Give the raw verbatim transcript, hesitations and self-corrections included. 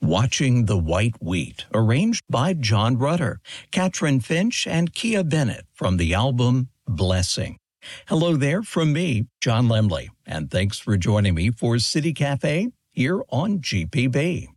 Watching the White Wheat, arranged by John Rutter, Katrin Finch, and Kia Bennett from the album Blessing. Hello there from me, John Lemley, and thanks for joining me for City Cafe here on G P B.